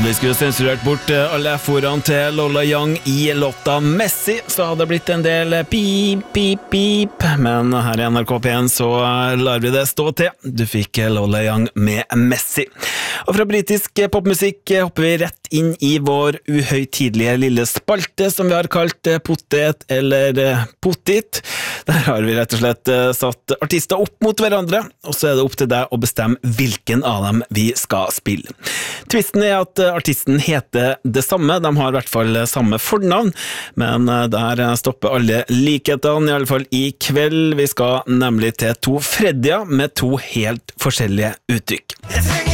Vi skulle sensurert bort alle F-ordene til Lola Young i låta Messi, så hadde det blitt en del pip, pip, pip. Men her i NRK P1 så lar vi det stå til. Du fikk Lola Young med Messi. Og fra britisk popmusikk hopper vi rett inn i vår uhøytidelige lille spalte, som vi har kalt potet eller potit. Der har vi rett og slett satt artister opp mot hverandre, og så er det opp til deg å bestemme hvilken av dem vi skal spille. Twisten er at artisten heter det samme, de har i hvert fall samme fornavn, men der stopper alle likhetene, i alle fall i kveld. Vi skal nemlig til to Freddier med to helt forskjellige uttrykk.